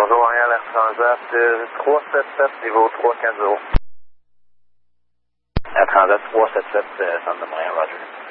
Bonjour, Montréal Air Transat 377, niveau 340. Air Transat 377, centre de Montréal, Roger.